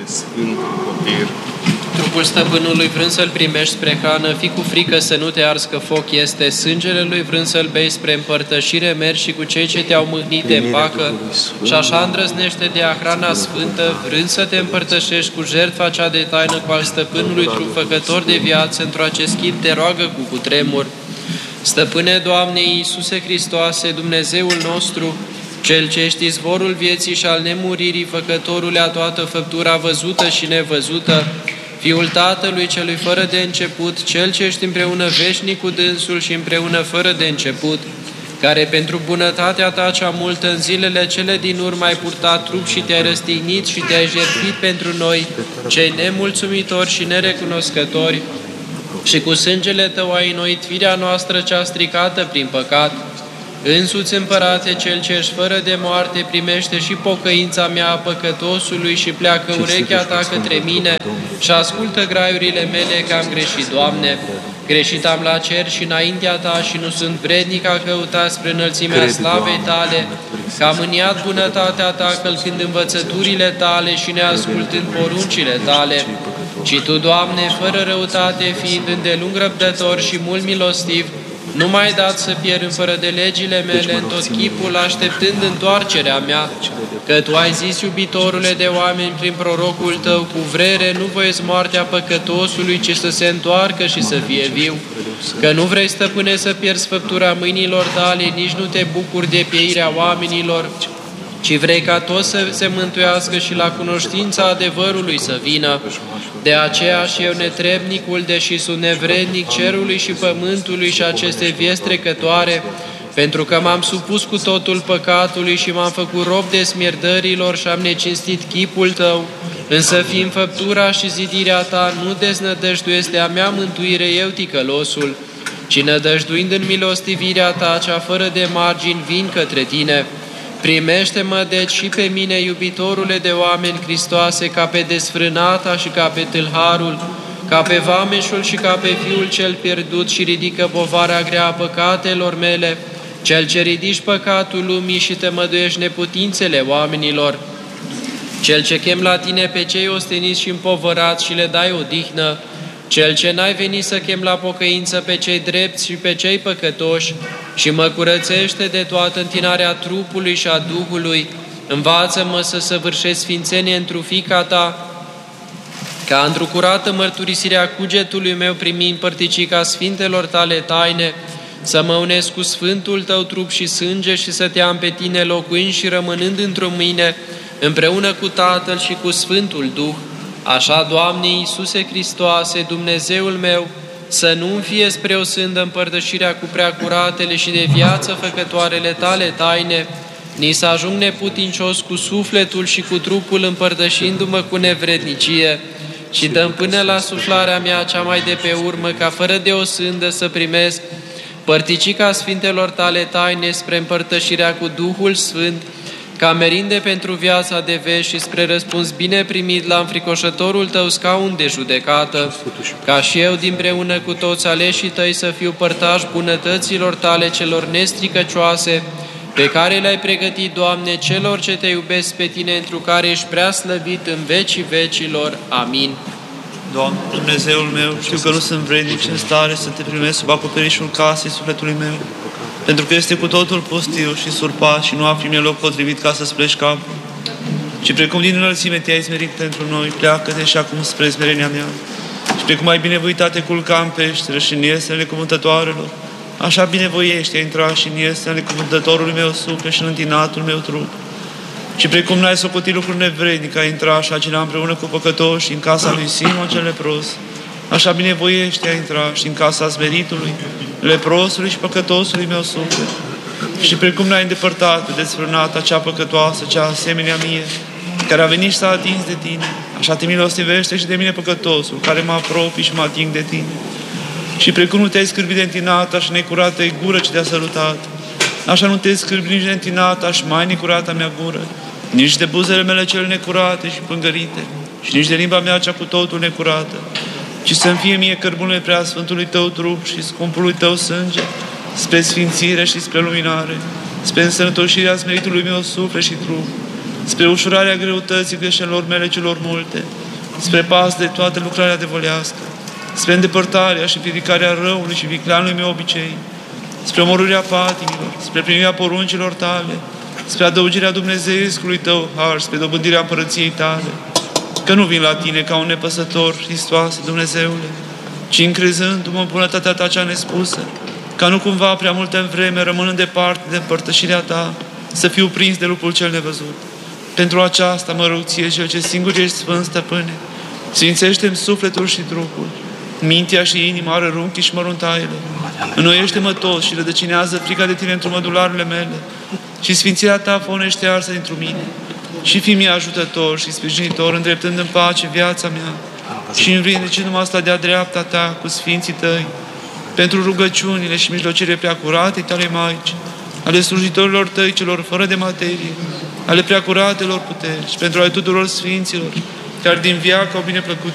Sfânt Copil. Trupul stăpânului vrând să-l primești spre hrană, fii cu frică să nu te arzi că foc este. Sângele lui vrând să-l bei spre împărtășire, mergi și cu cei ce te-au mâhnit te împacă. Și așa îndrăznește de a hrana sfântă, vrând să te împărtășești cu jertfa cea de taină cu al stăpânului trup făcător de viață, într-o acest chip te roagă cu cutremur. Stăpâne, Doamne Iisuse Hristoase, Dumnezeul nostru, Cel ce ești izvorul vieții și al nemuririi, făcătorule a toată făptura văzută și nevăzută, Fiul Tatălui celui fără de început, Cel ce ești împreună veșnic cu dânsul și împreună fără de început, care pentru bunătatea ta cea multă în zilele cele din urmă ai purtat trup și te-ai răstignit și te-ai jertfit pentru noi, cei nemulțumitori și nerecunoscători, și cu sângele tău ai înnoit firea noastră cea stricată prin păcat. Însuți, Împărate, Cel ce ești fără de moarte, primește și pocăința mea a păcătosului și pleacă urechea ta către mine și ascultă graiurile mele că am greșit, Doamne. Greșit am la cer și înaintea ta și nu sunt vrednic a căuta spre înălțimea slavei tale, că am mâniat bunătatea ta călcând învățăturile tale și neascultând poruncile tale. Și tu, Doamne, fără răutate, fiind îndelung răbdător și mult milostiv, nu m-ai dat să pierd fără de legile mele în tot chipul, așteptând întoarcerea mea, că tu ai zis, iubitorule de oameni, prin prorocul tău, cu vrere nu voiesc moartea păcătosului, ci să se întoarcă și să fie viu, că nu vrei, Stăpâne, să pierzi făptura mâinilor tale, nici nu te bucuri de pieirea oamenilor, ci vrei ca toți să se mântuiască și la cunoștința adevărului să vină. De aceea și eu, netrebnicul, deși sunt nevrednic cerului și pământului și aceste vieți trecătoare, pentru că m-am supus cu totul păcatului și m-am făcut rob de smierdărilor și am necinstit chipul tău, însă fiind făptura și zidirea ta, nu deznădăjduiesc de a mea mântuire eu ticălosul, ci nădăjduind în milostivirea ta cea fără de margini, vin către tine. Primește-mă deci și pe mine, iubitorule de oameni, Hristoase, ca pe desfrânata și ca pe tâlharul, ca pe vameșul și ca pe fiul cel pierdut, și ridică povara grea a păcatelor mele, Cel ce ridici păcatul lumii și tămăduiești neputințele oamenilor, Cel ce chem la tine pe cei osteniți și împovărați și le dai odihnă, Cel ce n-ai venit să chem la pocăință pe cei drepți și pe cei păcătoși, și mă curățește de toată întinarea trupului și a Duhului, învață-mă să săvârșesc sfințenie întru fiica ta, ca într-o curată mărturisirea cugetului meu primind părticica sfintelor tale taine, să mă unesc cu sfântul tău trup și sânge și să te am pe tine locuind și rămânând într-o mine, împreună cu Tatăl și cu Sfântul Duh. Așa, Doamne Iisuse Hristoase, Dumnezeul meu, să nu-mi fie spre o sândă împărtășirea cu preacuratele și de viață făcătoarele tale taine, ni să ajung neputincios cu sufletul și cu trupul împărtășindu-mă cu nevrednicie, și dăm până la suflarea mea cea mai de pe urmă, ca fără de o sândă să primesc părticica sfintelor tale taine spre împărtășirea cu Duhul Sfânt, ca merinde pentru viața de veci și spre răspuns bine primit la înfricoșătorul tău scaun de judecată, ca și eu dinpreună cu toți aleșii tăi să fiu părtaș bunătăților tale celor nestricăcioase, pe care le-ai pregătit, Doamne, celor ce te iubesc pe tine, întru care ești prea slăvit în vecii vecilor. Amin. Doamne, Dumnezeul meu, știu că nu sunt vrednic și în stare să te primesc sub acoperișul casei sufletului meu, pentru că este cu totul pustiu și surpat și nu afli mie loc potrivit ca să-ți pleci capul. Și precum din înălțime te-ai smerit pentru noi, pleacă-te și acum spre smerenia mea. Și precum ai binevoitat te culca în peșteră și în iestrele cuvântătoarelor, așa binevoiește a intra și în iestrele cuvântătorului meu suflet și în întinatul meu trup. Și precum n-ai socotit lucruri nevrednic a intra așa cina împreună cu păcătoși în casa lui Simon cel lepros, așa binevoiește a intra și în casa smeritului, leprosului și păcătosului meu suflet. Și precum n-ai îndepărtat de desfrânat acea păcătoasă, cea asemenea mie, care a venit și s-a atins de tine, așa te milostivește și de mine păcătosul, care mă apropii și mă ating de tine. Și precum nu te-ai scârbit de întinata și necurată e gură ce te-a sărutat, așa nu te-ai scârbit nici de întinata și mai necurată mea gură, nici de buzele mele cele necurate și pângărite, și nici de limba mea cea cu totul necurată, ci să-mi fie mie cărbunele prea sfântului tău trup și scumpului tău sânge, spre sfințire și spre luminare, spre însănătoșirea smeritului meu suflet și trup, spre ușurarea greutății greșelilor mele celor multe, spre paz de toată lucrarea devolească, spre îndepărtarea și ridicarea răului și vicleanului meu obicei, spre omorârea patimilor, spre primirea poruncilor tale, spre adăugirea Dumnezeescului tău har, spre dobândirea împărăției tale, că nu vin la tine ca un nepăsător, Hristoase, Dumnezeule, ci încrezându-mă în bunătatea ta cea nespusă, ca nu cumva prea multă vreme, rămânând departe de împărtășirea ta, să fiu prins de lucrul cel nevăzut. Pentru aceasta mă rog ție, cel ce singur ești Sfânt, Stăpâne, sfințește-mi sufletul și trupul, mintea și inima, rărunchii și măruntaiele. Înnoiește-mă tot și rădăcinează frica de tine într-o mădularele mele și sfințirea ta făunește arsă dintr-o mine. Și fii mie ajutător și sprijinitor, îndreptând în pace viața mea și învrednicindu-mă asta de-a dreapta ta cu sfinții tăi, pentru rugăciunile și mijlocirile preacuratei tale Maici, ale slujitorilor tăi celor fără de materie, ale preacuratelor puteri și pentru ale tuturor sfinților, care din viață au bine plăcut